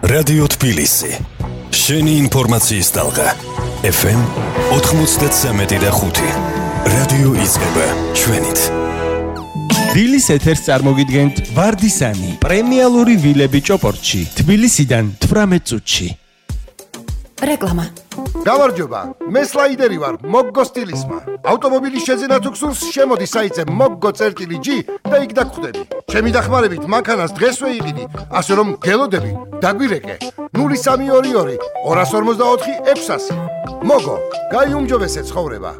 რადიო თბილისი. შენი ინფორმაციის ტალღა. FM 93.5. რადიო იწყება ჩვენით. თბილის ეთერს წარმოგიდგენთ ვარდისანი, პრემიალური ვილები ჭოპორტში, თბილისიდან 18 წუთში. რეკლამა. გამარჯობა, მე სლაიდერი ვარ, მოგგო სტილისმა. ავტომობილის შეძენა თუ გსურს, შემოდი საიტზე moggo.g და იქ დაგხვდები. ჩემი დახმარებით მანქანას დღესვე იყიდი, ასე რომ გელოდები, დაგვირეკე. 0322 254 600. მოგო, გაიუმჯობესე ცხოვრება.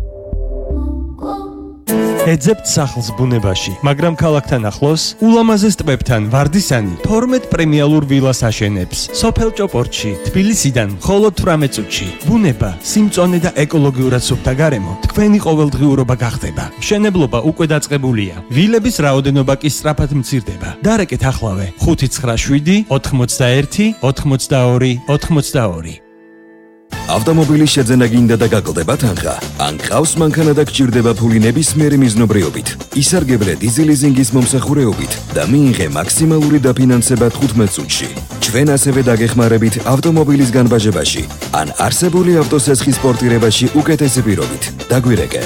ეძებთ სახლს ბუნებაში, მაგრამ ქალაქთან ახლოს, ულამაზეს ტბებთან ვარდისანი 12 პრემიალურ ვილას აშენებს. სოფელ ჭოპორტში, თბილისიდან მხოლოდ 18 წუთში. ბუნება, სიმწონე და ეკოლოგიურად სუფთა გარემო თქვენი ყოველდღიურობა გახდება. მშენებლობა უკვე დაწყებულია. ვილების რაოდენობა კი სწრაფად მცირდება. დარეკეთ ახლავე 597 81 82 82. ავტომობილის შეძენა გინდა და გაკლდება თანხა. ან ყავს მანქანა და გჭირდება ფული ნებისმიერი მიზნობრიობით. ისარგებლე დიზელიზინგის მომსახურეობით და მიიღე მაქსიმალური დაფინანსება 15 წუთში. ჩვენ ასევე დაგეხმარებით ავტომობილის განბაჟებაში ან არსებული ავტოსესხის პორტირებაში უკეთესი პირობით. დაგვირეკე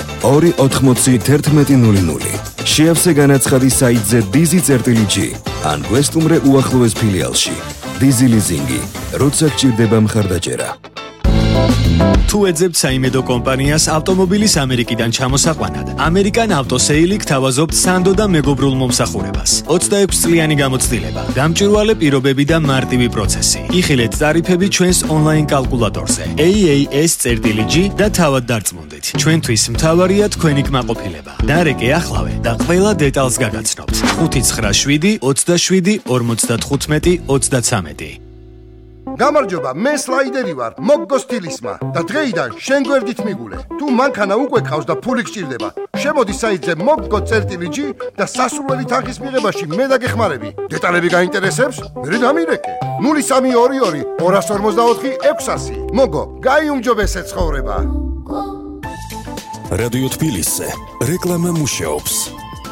280 შეავსე განაცხადი საიტზე dizi.g ან გვესტუმრე უახლოეს ფილიალში. დიზელიზინგი, როცა გჭირდება მხარდაჭერა. თუ ეძებთ საიმედო კომპანიას ავტომობილის ამერიკიდან ჩამოსაყვანად, ამერიკან ავტოსეილი გთავაზობთ სანდო და მეგობრულ მომსახურებას. 26 წლიანი გამოცდილება, გამჭვირვალე პირობები და მარტივი პროცესი. იხილეთ ტარიფები ჩვენს ონლაინ კალკულატორზე aas.g და თავად დარწმუნდით. ჩვენთვის მთავარია თქვენი კმაყოფილება. დარეკე ახლავე და ყველა დეტალს გაგაცნობთ. 597 27 55 33. გამარჯობა, მე სლაიდერი ვარ, მოგგო სტილისმა და დღეიდან შენ გვერდით მიგულე. თუ მანქანა უკვე ყავს და ფული გჭირდება, შემოდი საიტზე moggo.g და სასურველი თანხის მიღებაში მე დაგეხმარები. დეტალები გაინტერესებს? მე დამირეკე. 0322 254 600. მოგო, გაიუმჯობესე ცხოვრება. რადიო თბილისზე რეკლამა მუშაობს.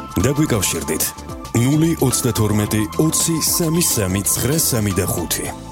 დაგვიკავშირდით 032 20 33 935.